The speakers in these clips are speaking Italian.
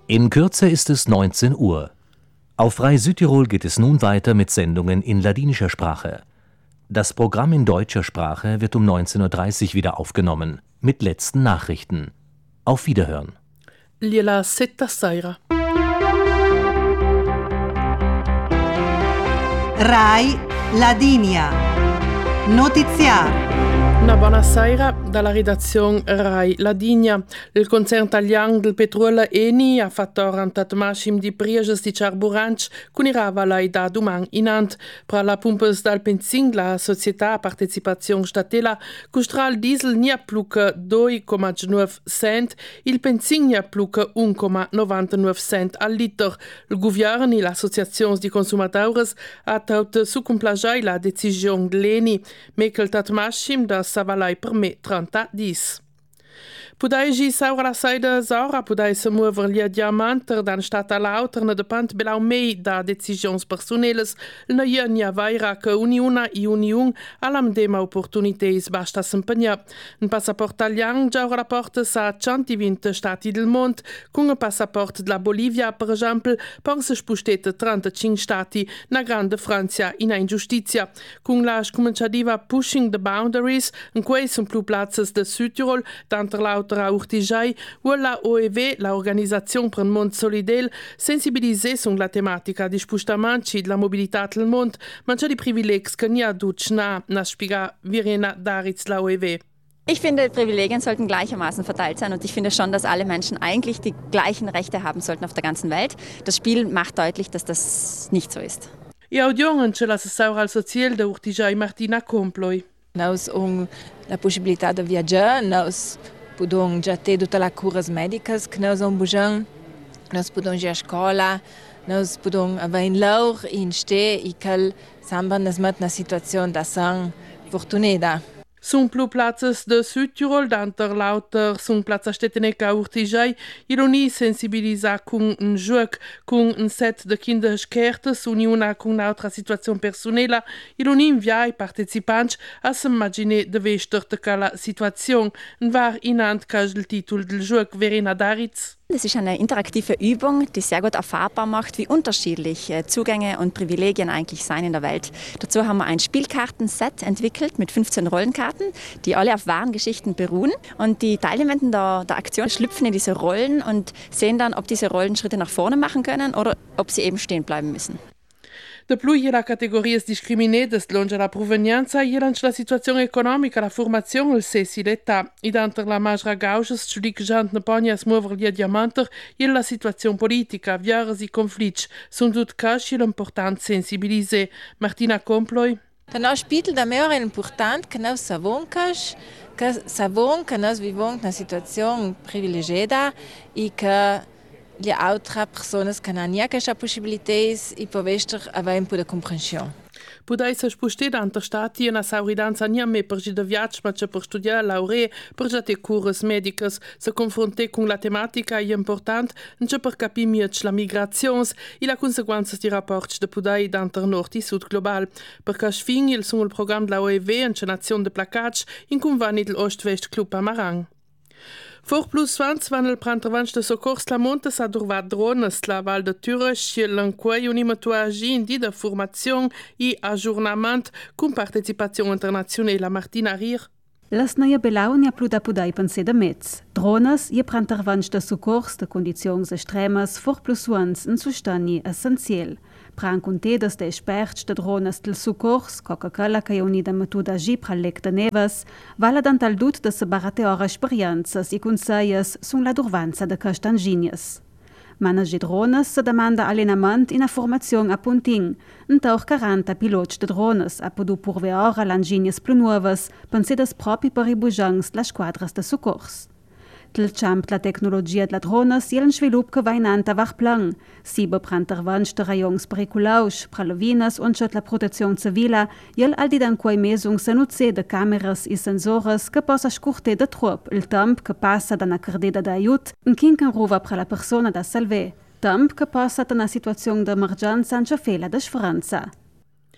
In Kürze ist es 19 Uhr. Auf Rai Südtirol geht es nun weiter mit Sendungen in ladinischer Sprache. Das Programm in deutscher Sprache wird um 19:30 Uhr wieder aufgenommen, mit letzten Nachrichten. Auf Wiederhören. Gliela setta sera. Rai Ladinia. Notiziario. Una buona sera dalla redazione Rai Ladinia. Il concern italiano del petrolio Eni ha fatto 48 maschim di prieges di carburants con iravalai da domani in ant. Per la pumpes dal benzin la società partecipazione statela costra il diesel ne più che 2,9 cent, il benzin ne più che 1,99 cent al litro. Il governo e l'associazione di consumatori ha tauta su complagiai la decisione dell'Eni, mekel tat maschim da savalai per me 30-10. Pudai gi saura la saida saura, pudai se muover lia diamanter dan stata lauter na depant belau mei da decisions personeles, na nia vaira che uniuna i uniun alam dema opportuniteis basta s'empegna. Un passaport italian già rapporta sa 120 stati del mond, con un passaport de la Bolivia, per esempio, pensa spustete 35 stati na grande Francia in ingiustizia. Con la scominciativa Pushing the Boundaries, in quei son più places de Südtirol, tanter lauter Urtijai, où la OEV, la Organisation per un Mond Solidel, sensibilisé sur la tematica di spostamenti de la mobilità del mond, mangia di privilegs che nia ducna na spiega Virena Daritz la OEV. Ich finde, Privilegien sollten gleichermaßen verteilt sein und ich finde schon, dass alle Menschen eigentlich die gleichen Rechte haben sollten auf der ganzen Welt. Das Spiel macht deutlich, dass das nicht so ist. E audion ce la saura al social de Urtijai Martina Comploi. Nós la possibilità de viatjar, nós podemos já ter todas as curas médicas que nós usamos, nós podemos ir à escola, nós podemos haver em laur, em ste e que samba nas met na situação da sang fortunada. Sun plu places de Südtirol, danter lauter sun plaza steteneca Urtijai, ironi sensibilisa cun un joc, cun un set de kinderskertes, uniuna cun un'altra situazione personela, ironi inviai partecipanti a s'immagine de vester de cala situazione, un var inant cas il titul del joc Verena Daritz. Das ist eine interaktive Übung, die sehr gut erfahrbar macht, wie unterschiedlich Zugänge und Privilegien eigentlich sein in der Welt. Dazu haben wir ein Spielkartenset entwickelt mit 15 Rollenkarten, die alle auf wahren Geschichten beruhen. Und die Teilnehmenden der Aktion schlüpfen in diese Rollen und sehen dann, ob diese Rollen Schritte nach vorne machen können oder ob sie eben stehen bleiben müssen. De plus, la categoria discriminate longe la provenienza, lanci la situazione economica, la formazione, il sessi, l'età. Idanter la majra gauges, studic jant ne pogna smuover lia diamanter, la situazione politica, viares i conflitti, sunt tut cash l'important sensibiliser. Martina Comploi. Per noi spiegel da me è importante che noi sappiamo che noi viviamo in una situazione privilegiata e che le altre persone che non hanno questa possibilità e possono avere un po' di comprensione. Pudai se spustè danter stati una sauridanza nia me per de viatge, ma per studiare lauree, per già te cures medicas, se confronter con la tematica è important, non per capire mieux la migrazione e la conseguenza di rapporti de Pudai danter nord e sud global. Perché sfin il sono il programma della OEV in nazione de placage in convani del Ost-West Club Amarang. For plus 20 van il prantravanch de socors la monte sa durvat drones la Val de Türech l'enquei unimetuagi in di de formazione e aggiornament con partecipazione internazionale la Martina Rier. Las neue belaunia pluda pudai pense de mets. Drones je prantravanch de socors de condizions extremas for plus 20 in sustani essenziell. Pran contedas de esperts de drones del socors, Coca-Cola che unida metuda gi pralec de neves, vala dantal dut de sebarate ora experienzas e conseias sun la durvanza de castanginias. Manage drones se demanda allenament in a formazione a punting, entauch 40 pilots de drones a podu purveora langinias plu nuovas, pensedas propi per i bujangs la squadras de socors. Tel champ la tecnologia de la drones jelen svilup que vainanta var plan, sibe prantervanch de rajons periculaus, pralovinas und la protezione civila, jel aldidan quai mesung se nutze de cameras e sensores que posa scurte de trop il temp que passa da na cardeda da aiut, in kinken ruva pra la persona da salve, temp que passa da na situazione de emergenza in fela de sfranza.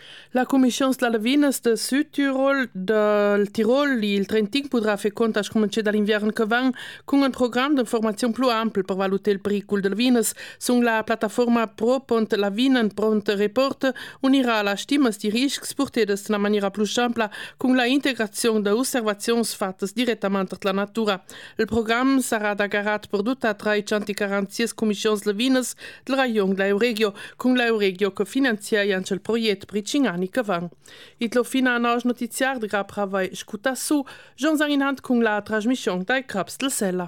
La Commissione Slavinas de Südtirol, del Tirol e il Trentin potrà fare conto a cominciare dall'inverno che va con un programma di informazione più ampio per valutare il pericolo delle vinas. Su la piattaforma pro.lavinen.report unirà la stima di rischi portati in maniera più ampia con la integrazione di osservazioni fatte direttamente dalla natura. Il programma sarà dagarato per tutta 346 commissioni slavinas del rayon dell'Euregio, con l'Euregio che finanzia anche il progetto per i 5 anni che vanno. Itlo fina a nós noticiar de Grapra vai escutar su, Jean Zarinant con la trasmissione dai Craps del Sella.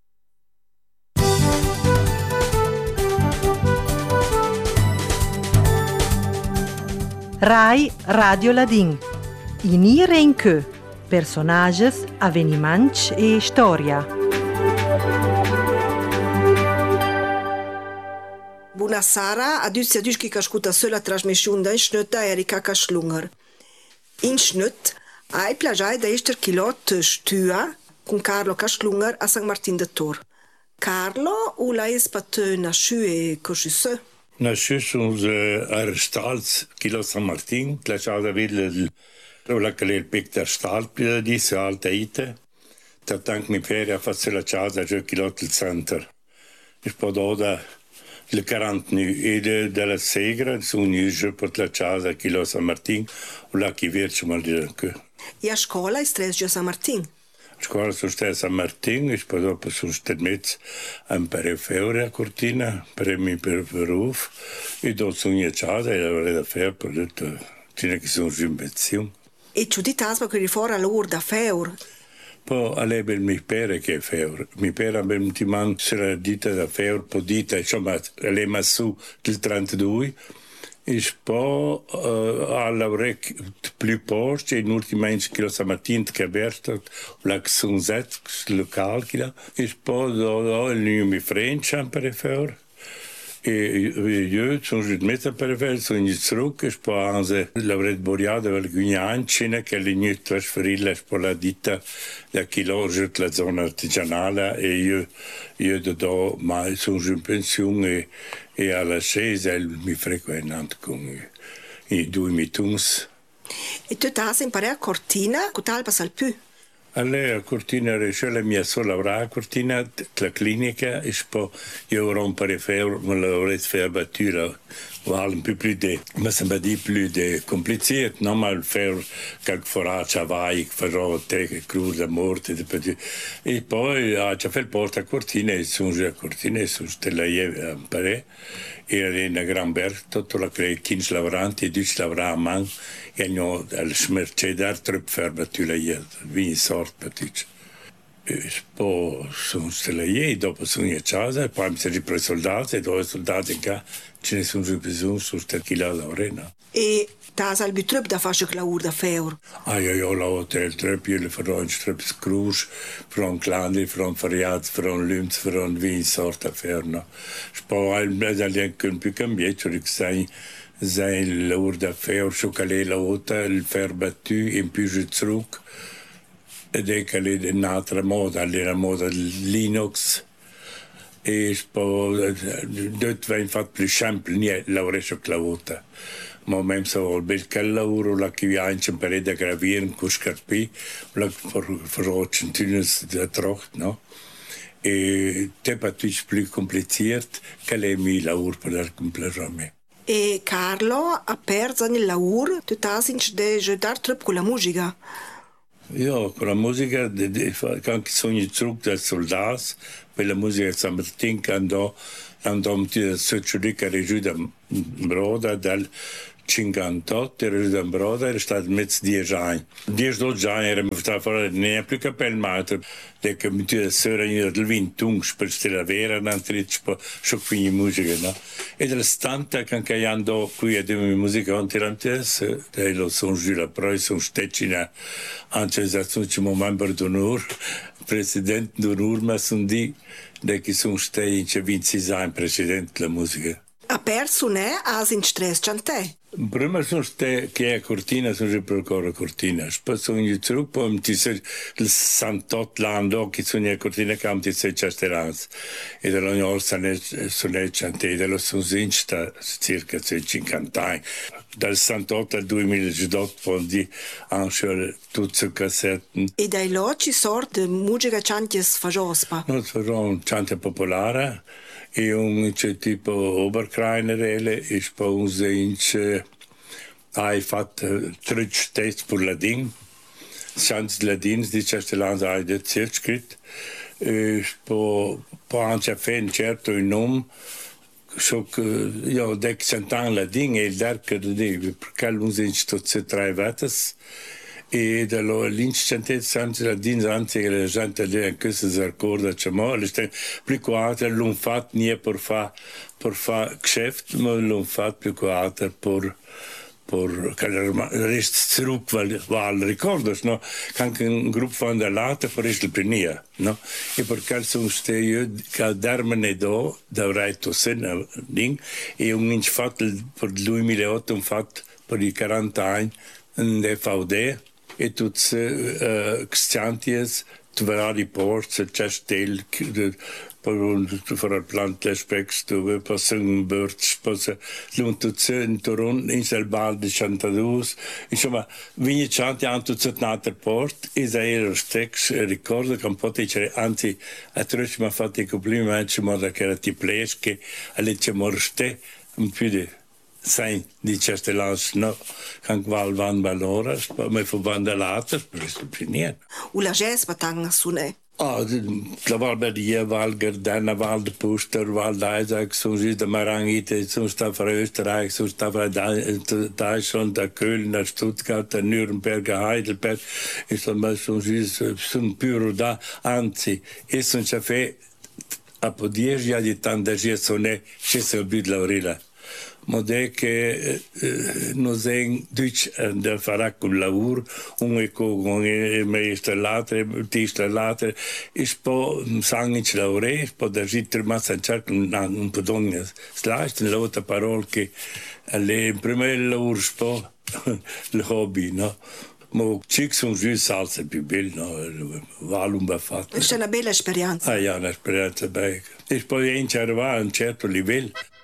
Rai Radio Ladin. In ire in che. Personages, avveniments e storia. Buonasera, a tutti che ascoltano la trasmissione di Schnut da Erika Kaschlunger. In Schnut, hai piaciuto da essere pilota stua con Carlo Kaschlunger a San Martin de Tor. Carlo, o lei è spato nasciuto e così? Nasciuto sono arrestati a San Martin, piaciuto a vedere la che il pector stalp di alta ite. Tanto mi pare a fare la casa a pilota il center. E poi da le 40 e della Segra sono io per la casa a San Martin o la che verce mal di anche. E a scuola è stress a San Martin? A scuola sono stato a San Martin e poi dopo sono stato messo a fare a Cortina, premi per beruf e dopo sono a casa e avrei da fare per tutto, che sono in pensione. E tu di tasma che fuori all'ora da fare? Poi aveva il mio padre che è feur. Mio padre aveva un timano sulla dita da feur, po' dita, insomma, aveva su del 32. E poi all'ora più posto, in ultima che lo stamattina che è aperto, la sunset, il locale, e poi il mio Francia per feur. E io sono rimasto per fare, sono zurück, e poi l'avrei boriato per alcuni anni, che l'ho trasferito per la ditta da chilometri la zona artigianale e io da ma sono in pensione e alla scesa mi frequento con i due mitums. E tu hai imparato a Cortina, che tal passa al più? Allora, a Cortina la mia sola lavorare a Cortina, la clinica, e poi io rompere fare, me l'avrei fatto battere, un po' più di, ma sembra di più di complicato, non ma fare qualche foraccia vai, farò te, crudo da morte, e poi ho fatto il porto a Cortina e sono a Cortina e sono stato a imparare. Era in Gran Berg, tutto la che 15 lavoranti e 10 lavoravano a mano e hanno al smercedare troppo fermato la ieri, vini sorte per tutti. E poi sono stato lì e dopo sono a casa e poi mi sono ripreso i soldati e dopo i soldati in casa ce ne sono bisogno, sono stati là alla arena. E t'has al troppo da fare la ur da feur? Io la hotel troppo, io le farò in troppo scruz, farò un clandri, farò un fariat, farò un lumz, farò un vin sorta ferno. Poi il più cambiato, sai l'ur da feur, chocolate la hota, il fer battu, in più giù zurück. Ed è che è un'altra moda, la moda Linux. E poi va infatti più semplice, niente, lavorare su la hota. Ma même so il bel lavoro la che ha in per da gravire con scarpi la farò centunes da trocht no e te patich più complicato che le mi lavoro per dar completamente. E Carlo ha perso nel lavoro, tu t'has in de giocare troppo con la musica. Io con la musica anche sogni zurück da soldati per la musica San Martin andò a Socciodica giù da Broda dal 58 era giù da Broda era stato mezzo 10 anni. 10-12 anni era mi fatto fare neanche più capelli ma che mi tuo sera in del 21 per stare vera un'altra so quindi musica no e del 70 che anche andò qui a dire musica antirantes e lo sono giù la proi sono stecina anche esatto un membro d'onore presidente d'onore ma sono di che sono stati in 26 anni presidente della musica. A perso ne has in stress c'ante? Prima sono state che è cortina, sono sempre ancora cortina. Poi sono io zurück, poi il 68 l'anno che sono in cortina che hanno detto Castellans. E da ogni volta sono le cante, da sono sta circa 50 anni. Dal 68 al 2018 poi hanno tutte le cassette. E dai là ci sorte musica canties fajospa? Non sono cante popolare. E tipo Oberkreiner e poi un zinc hai fatto 3 test per Ladin. Chants Ladins di Castellans hai detto scritto. E poi anche fatto certo un nome. So che io ho 100 anni Ladin e il derke di perché un zinc tutte 3 vetes. E dallo l'incentezza santi la dinanzi che la gente lì anche si ricorda che ma le sta più quattro l'hanno fatto nie per fa geschäft ma l'hanno fatto più quattro per che rest zurück weil ricordo no kan un gruppo von der Late per il prenia no e per calcio ste io che darmene da reto sen ding e un inch fatto per 2008 un fatto per i 40 anni in DVD e tutte Christianties, vari ports, Chastel, per il plant specs, dove passano birds, tutte in Toron, in Selbal di Chantadus, insomma, vigni chanti hanno tutte nate port, e da era stex, ricordo che un po' dice, anzi, a tre mi ha fatto i complimenti, ma che era ti plesche, alle c'è morste, un più di zijn die Castellans no kan wel van baloras maar voor van de later disciplineer. U la jes batanga sune. La val Berdia, val Gardena, val de Puster, val d'Isaac, so is de Marangite, so sta voor Österreich, so sta voor Deutschland, da Köln, da Stuttgart, da Nürnberg, da Heidelberg, is dan maar so is sun puro da, anzi, is un café a po 10 anni di tanta gestione, c'è se bid Laurila. Ma è che non sei da fare con il lavoro, un con il maestro l'altro, l'altro, e poi sangue ci lavorare, poi da zittare ma senza un po' di slash, l'altra parola che alle prima il lavoro, poi il hobby, no? Ma ci sono giusto salse più belle, no? Vale un po' fatto. È una bella esperienza. Ah, ja, un'esperienza bella. E poi è arrivato a un certo livello.